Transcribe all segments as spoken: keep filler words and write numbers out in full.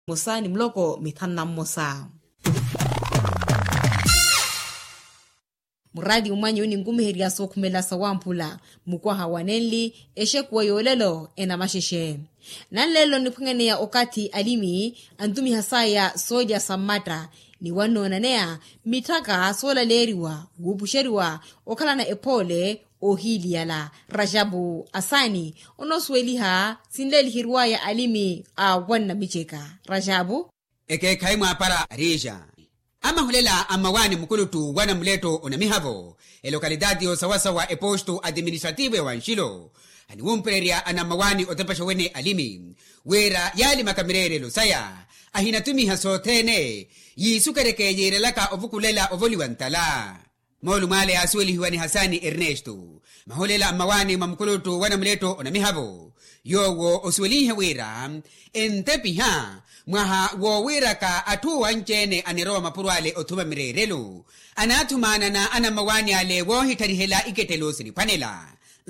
Musa ni mloko mithanna Musa. Muradi umanyi uni ngumi heria sokumela sawampula mukwa hawanenli eshe kuwa yolelo ena masheshe. Nanlelo nipungene ya okati alimi antumi hasaya soja samata ni wano nanea mitaka sola leriwa gubusheriwa okala na epole ohili yala Rajabu Asani onosweliha sinleli hirwaya alimi a wana micheka. Rajabu eke kaimu apara Arija ama hulela amawani mkulutu wana mleto onamihavo e lokalidadi o sawasawa e posto administrativo ya Wanshilo ani wumpereria anamawani otepasha wene alimi wera yali makamirere losaya ahinatumi hasotene yisukereke yirelaka ovukulela ovoli wantala molu male asweli huwani Hasani Ernesto mahulela amawani mamkulutu wana mleto onamihavo yowo oswelihe wera entepiha mwaha wo wiraka atuwa nchene aniroa mapurwale otuma mirerelu anatumana na ana mawani ale wo hitarihela iketelo sinipanela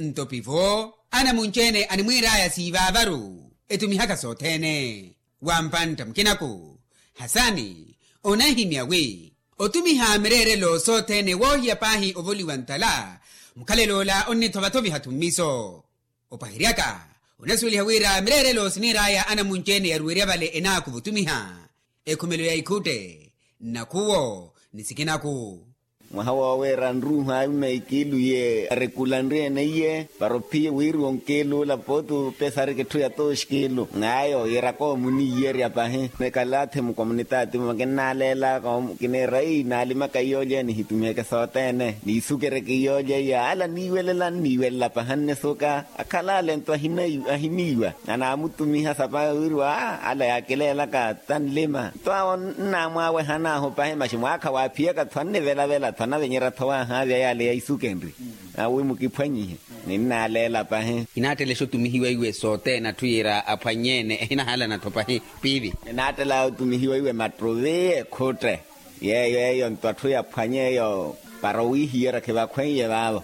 ntopivo ana munchene animwiraya sivavaru etumihaka sotene wampanta mkinaku Hasani onahimya we otumiha mirerelo sotene wo hiapahi ovoli wantala mkalelola onitobatovi hatumiso opahiriaka unasuli hawira mirerelo siniraya ana munchene ya ruweria vale ena kuvutumiha ekumelo ya ikute na kuwo nisikinaku mwahawa wera nruha umeikilu ye rekulandrie na ye paropie wiru onkelu la potu pesare ke tuya toshkilu ngayo yerako muni yeria pahe mekalate mu komunitati magenalela kom kinerai nalima kayoje ni hitumeke sotene ni sukere kiyoje ya ala niwelela niwela pahanne soka akala lento hinai ahiniwa ana mutumi hasapa wiru ala yakelela ka tanlema to na mwawe hana ho pahe mashimwaka wapie ka twanne vela vela twana venyera thawa ha ya yale ya isukendri awe mukiphanyi nina lela pahe inatele shotumihiwa iwe sote na tuyira aphanyene ina hala na topahi pivi inatela tumihiwa iwe matrove khotre ye ye yo ntwathu ya phanye yo parawi hiera ke bakhwenye babo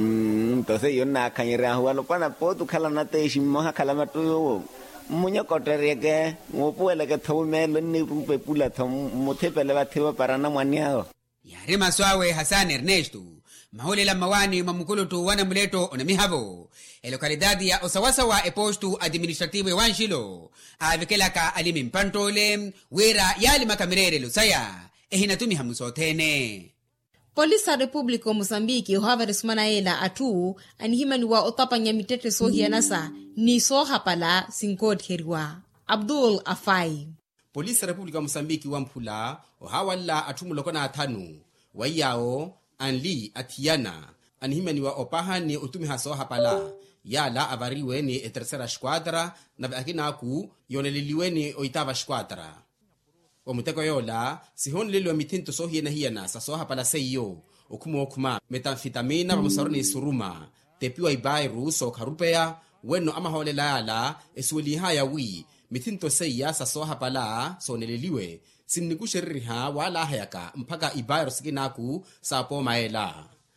mm tose yo na khanyera ho lo pana potu khala na teshi moha khala matuyo munya kotereke ngopuele ke thomelo ni rupe pula thom mothepele batheba parana mwaniao yare maswawe Hasani Ernesto mahulela mawani mamukulutu wana mleto onamihavo e lokalidadi ya osawasawa e postu administrativo ya Wanshilo avikelaka alimi mpantole wera yali makamirere lusaya ehinatumi hamusotene. Polisa Republiko Mozambiki yohavare sumanaela atu anihimani wa otapanya mitete sohia nasa ni soha pala sinkod heriwa. Abdul Afai Polisi Republika Mozambiki wampula ohawalla atumulokona atanu wayao anli atiana anihimani wa opahani utumi haso hapala yala avariwe ni e tercera squadra na akinaku yoneliliwe ni oitava squadra omuteko yola sihon lilo mitinto sohie na hiana sa soha pala seyo okumo okuma metanfetamina bamusaroni suruma tepiwa ibairu so karupea weno ama holela yala esweli haya wi mitinto seya sa soha pala soneleliwe simnikusherriha wala hayaka mpaka ibairu sikinaku sa po maela.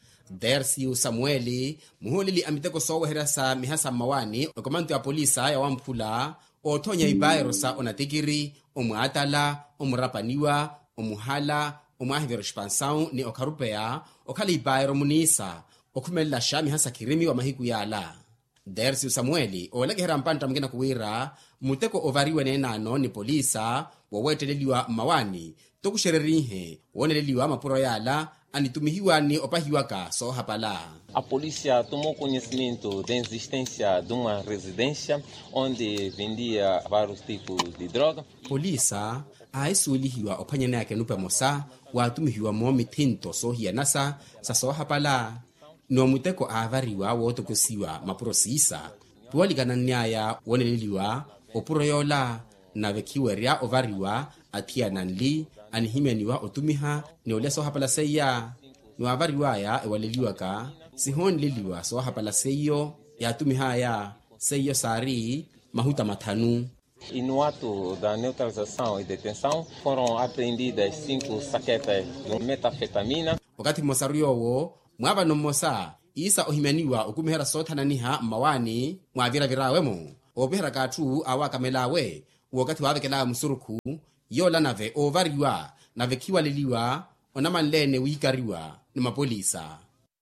Dersiu Samueli muholili amiteko sowe herasa mihasa mawani okomanto ya polisa ya wampula otonya ibairu sa onatikiri omuatala omurapaniwa omuhala omuahivero shipansau ni okarupea okali ibairu munisa okumela sha mihasa kirimi wa mahiku yala. Dersiu Samueli olege hera mpanta mgena kuwira muteko ovariwe nenano ni polisa waweteleliwa mawani tokushererihe woneleliwa mapuro yala anitumihiwa ni opahiwaka so hapala. A polícia tomou conhecimento da existência de uma residência onde vendia vários tipos de droga. Polisa aisulihiwa opanyana yake nupe mosa watumihiwa mo mitinto so hianasa sa so hapala. No muteko avariwa woto kusiwa maprosisa tuwaligana nyaya woneleliwa opuro yola na vekiweria ovariwa atia nanli anihimeniwa otumiha ni ole so hapala seya no avariwa ya ewaleliwa ka sihon liliwa so hapala seyo ya tumiha ya seyo sari mahuta matanu. E no ato da neutralização e detenção foram apreendidas cinco saquetas de metanfetamina. Wakati mosaruyo mwaba no mosa isa ohimeniwa okumihera sotananiha mawani mwavira virawemo obihera katu awakamelawe wakati wavekela musuruku yola nave ovariwa nave kiwaliliwa onamanlene wikariwa ni mapolisa.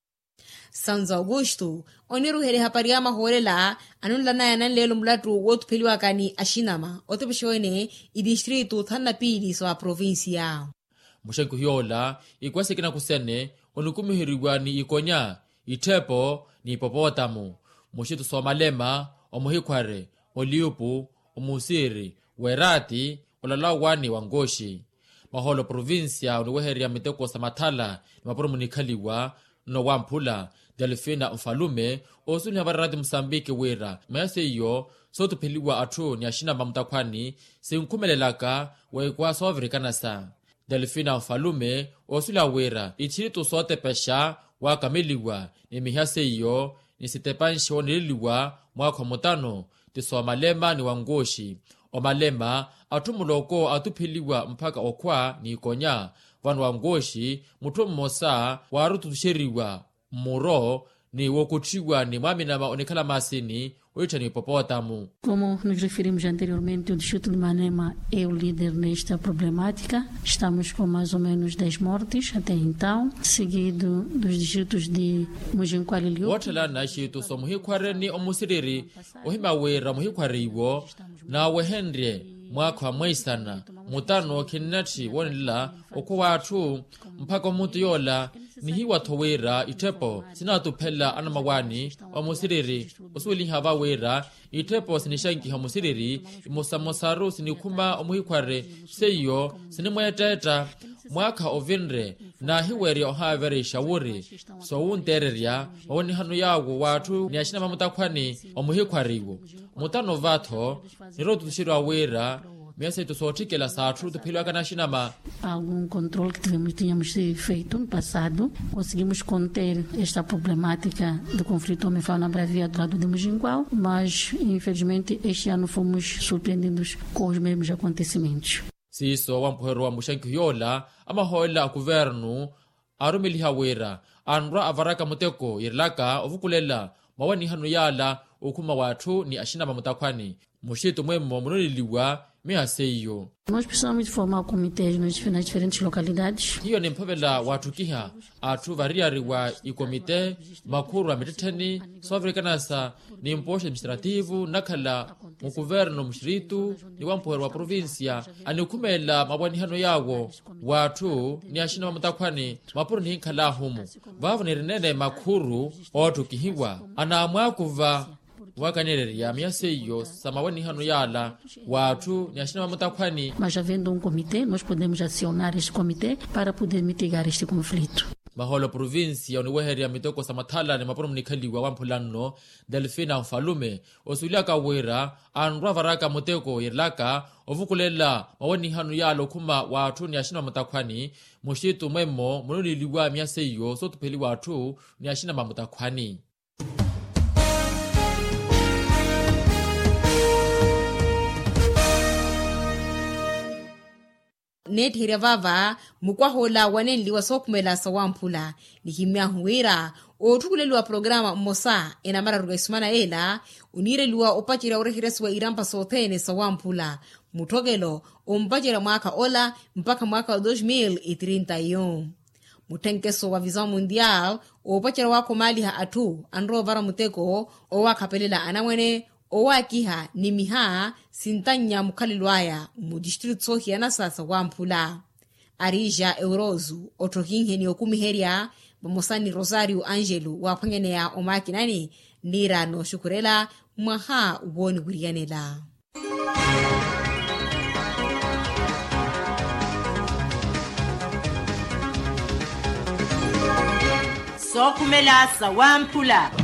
Sanzo Augusto oniruhere hapari ya maholela anunlana ya nanlelo mulatu wotupeliwa kani ashinama otepeshoene idistritu thana pili sa provinsia. Mushenku hiola ikwasekina kusene onukumihiriwa ni ikonya itepo ni hipopotamu mushitu Somalema omuhikware oliupu omusiri werati olalawani wangoshi maholo provinsia uniweheria miteko samathala ni maporo munikaliwa no wampula Delfina Mfalume osuli habarati Msambiki wera mayase iyo sotu peliwa atu ni ashina mamutakwani sinkumelelaka wekwa sovrikanasa. Delfina Mfalume osuli wera ichiritu sote pesha wakamiliwa ni mihase iyo ni sitepanshi oniliwa mwaka mutano tiso Malema ni wangoshi Omalema atumuloko atupiliwa mpaka okwa ni ikonya vanu wangoshi mutu mmosa warutushiriwa muro ni wokutiwa ni mwamina maonekala masini oicha ni hipopotamu. Como nos referimos anteriormente, o distrito de Manema é o líder nesta problemática. Estamos com mais ou menos dez mortes até então, seguido dos distritos de Mujinkwari e Liupo. Wotela na shitu so muhikware ni omusiriri ohima wera muhikware iwo na wehendrie mwaka mwaisana mutano kinati wonila oko watu mpaka mutu yola ni hiwa towera itepo sinatupela anamawani omusiriri usuli hava wera itepo sinishanki hamusiriri imosamosaru sinikuma omuhikware seyo sinimweteta mwaka ovinre na hiweri ohaveri shawuri so untereria woni hanu yawo watu ni ashina mamutakwani omuhikwariwo mutano vatho nirotu tushirwa wera Mesa itu sotikela satru tupilwa kana shinama. Algum controle que tivemos, tínhamos feito no passado, conseguimos conter esta problemática do conflito homem-fauna bravia do lado de Mujingual, mas infelizmente este ano fomos surpreendidos com os mesmos acontecimentos. Siso wampuheru wa mushanki yola ama hoela a governo arumiliha wera anra avaraka muteko irlaka ovukulela mawani hanu yala ukuma watu ni ashinama mutakwani mushitu mwemo munuliliwa miaseyo. Nós precisamos formar comitês nas diferentes localidades. Hiyo ni mpavela watu kiha atu variariwa ikomite makuru wa mititani sovrikanasa ni mposhe administrativu nakala mukuverno mshiritu ni wampoheru wa provinsia anikumela mabwani hano yawo watu ni ashina wa mutakwani mapuru ni hinkala humu vavu ni rinene makuru otu kihiwa anaamwakuva wakanereria miaseyo samawani hano yala watu ni ashina mamutakwani. Mas havendo um comitê, nós podemos acionar este comitê para poder mitigar este conflito. Maholo provinsia uniweheria mitoko samathala ni maporo mnikaliwa wampulano Delfina Mfalume osulia kawera anra varaka muteko irlaka ovukulela mawani hanu yalo kuma watu ni ashina mamutakwani mushitu mwemo munuliliwa miaseyo sotupeli watu ni ashina mamutakwani. Netheria vava mukwahola wanenliwa sokumela sawampula nikimya huwira otukuleliwa programa mmosa ena mara rugaisumana ela unireliwa opachira urehireswa irampa sothene sawampula mutogelo ompachira mwaka ola mpaka mwaka wa dois mil e trinta e um. Mutenkeso wa Visão Mundial opachira wako mali ha atu anro vara muteko owakapelela anamwene owakiha ni miha sintanya mukalilwaya mu district sohi yana sasa wampula. Arija Eurozu otokinhe ni okumiheria bamosani Rosario Angelo wapangene ya omakinani nira no shukurela mwaha woni guriyanela. Sokumela sawampula.